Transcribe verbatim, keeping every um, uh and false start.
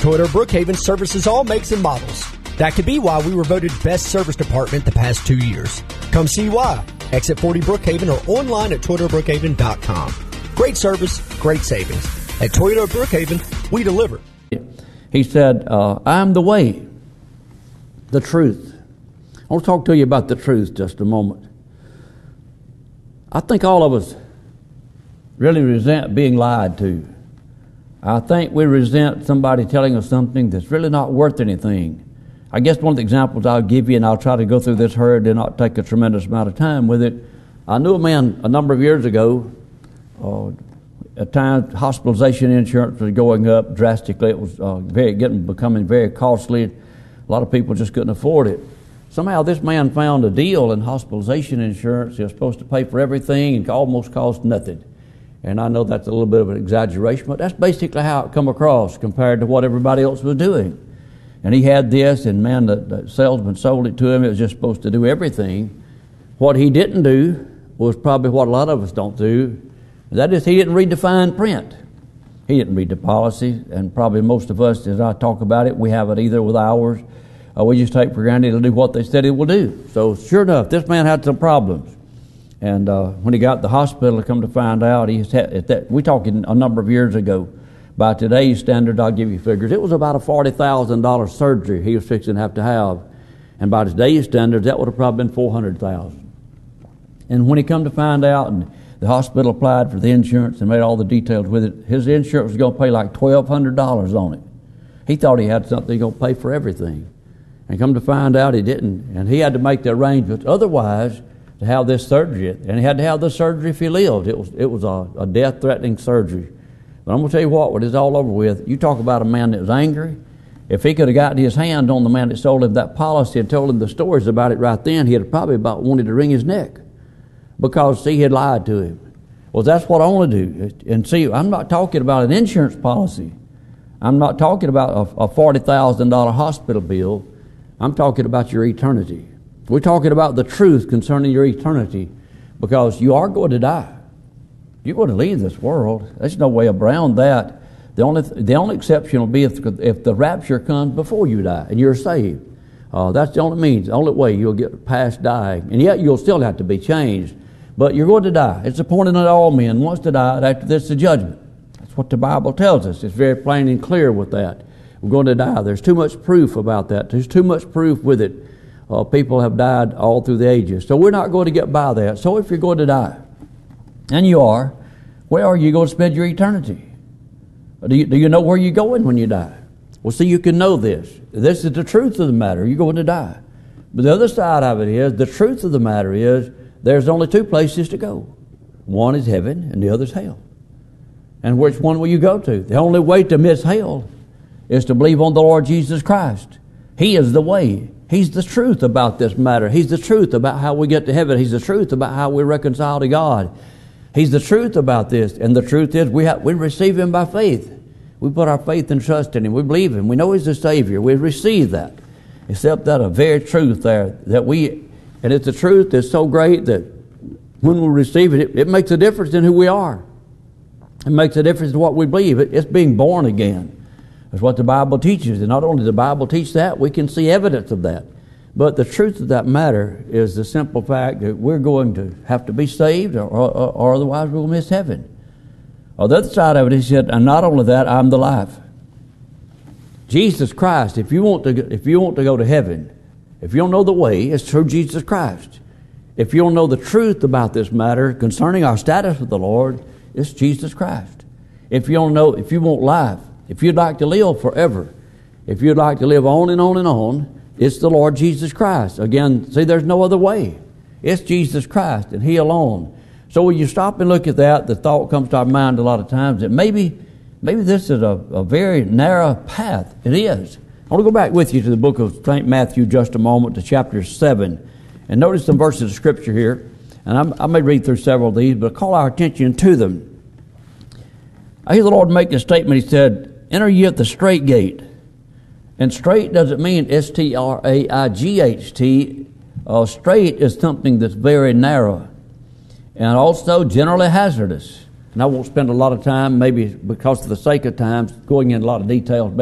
Toyota Brookhaven services all makes and models. That could be why we were voted best service department the past two years. Come see why. Exit forty Brookhaven or online at toyota brookhaven dot com. Great service, great savings. At Toyota Brookhaven, we deliver. He said, uh, I'm the way, the truth. I want to talk to you about the truth just a moment. I think all of us really resent being lied to. I think we resent somebody telling us something that's really not worth anything. I guess one of the examples I'll give you, and I'll try to go through this hurry and not take a tremendous amount of time with it. I knew a man a number of years ago. Uh, at times, hospitalization insurance was going up drastically. It was uh, very getting becoming very costly. A lot of people just couldn't afford it. Somehow, this man found a deal in hospitalization insurance. He was supposed to pay for everything and almost cost nothing. And I know that's a little bit of an exaggeration, but that's basically how it come across compared to what everybody else was doing. And he had this, and man, the, the salesman sold it to him. It was just supposed to do everything. What he didn't do was probably what a lot of us don't do. That is, he didn't read the fine print. He didn't read the policy, and probably most of us, as I talk about it, we have it either with ours, or we just take for granted it'll do what they said it will do. So sure enough, this man had some problems. And uh, when he got to the hospital, to come to find out, he had, at that, we're talking a number of years ago. By today's standards, I'll give you figures. It was about a forty thousand dollars surgery he was fixing to have to have. And by today's standards, that would have probably been four hundred thousand dollars. And when he come to find out, and the hospital applied for the insurance and made all the details with it, his insurance was going to pay like twelve hundred dollars on it. He thought he had something going to pay for everything. And come to find out, he didn't. And he had to make the arrangements. Otherwise, to have this surgery, and he had to have this surgery if he lived. It was it was a, a death-threatening surgery. But I'm going to tell you what, when it's all over with, you talk about a man that was angry. If he could have gotten his hand on the man that sold him that policy and told him the stories about it right then, he'd have probably about wanted to wring his neck because he had lied to him. Well, that's what I want to do. And see, I'm not talking about an insurance policy. I'm not talking about a, a forty thousand dollars hospital bill. I'm talking about your eternity. We're talking about the truth concerning your eternity, because you are going to die. You're going to leave this world. There's no way around that. The only the only exception will be if, if the rapture comes before you die and you're saved. Uh, that's the only means, the only way you'll get past dying. And yet you'll still have to be changed. But you're going to die. It's appointed unto all men once to die, after this the judgment. That's what the Bible tells us. It's very plain and clear with that. We're going to die. There's too much proof about that. There's too much proof with it. Uh, people have died all through the ages. So we're not going to get by that. So if you're going to die, and you are, where are you going to spend your eternity? Do you, do you know where you're going when you die? Well, see, you can know this. This is the truth of the matter. You're going to die. But the other side of it is, the truth of the matter is, there's only two places to go. One is heaven, and the other is hell. And which one will you go to? The only way to miss hell is to believe on the Lord Jesus Christ. He is the way. He's the truth about this matter. He's the truth about how we get to heaven. He's the truth about how we reconcile to God. He's the truth about this. And the truth is, we have, we receive Him by faith. We put our faith and trust in Him. We believe Him. We know He's the Savior. We receive that. Except that a very truth there that we, and it's a truth that's so great that when we receive it, it, it makes a difference in who we are. It makes a difference in what we believe. It, it's being born again. That's what the Bible teaches. And not only does the Bible teach that, we can see evidence of that. But the truth of that matter is the simple fact that we're going to have to be saved, or, or, or otherwise we'll miss heaven. On the other side of it, he said, and not only that, I'm the life. Jesus Christ, if you want to, if you want to go to heaven, if you don't know the way, it's through Jesus Christ. If you don't know the truth about this matter concerning our status with the Lord, it's Jesus Christ. If you don't know, if you want life, if you'd like to live forever, if you'd like to live on and on and on, it's the Lord Jesus Christ. Again, see, there's no other way. It's Jesus Christ and He alone. So when you stop and look at that, the thought comes to our mind a lot of times that maybe maybe this is a, a very narrow path. It is. I want to go back with you to the book of Saint Matthew just a moment, to chapter seven. And notice some verses of Scripture here. And I'm, I may read through several of these, but call our attention to them. I hear the Lord make a statement. He said, enter ye at the straight gate. And straight doesn't mean S T R A I G H T. Uh, straight is something that's very narrow and also generally hazardous. And I won't spend a lot of time, maybe because of the sake of time, going into a lot of details